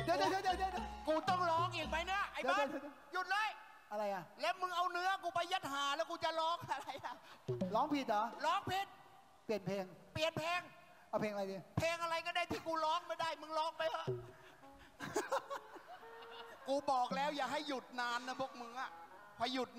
กูต้องร้องอีกไหมเนี่ยไอ้บ้านหยุดเลยอะไรอ่ะแล้วมึงเอาเนื้อกูไปยัดหาแล้วกูจะร้องอะไรอ่ะร้องผิดเหรอร้องผิดเปลี่ยนเพลงเอาเพลงอะไรดีเพลงอะไรก็ได้ที่กูร้องไม่ได้มึงร้องไปเถอะกูบอกแล้วอย่าให้หยุดนานนะพวกมึงอะพอหยุด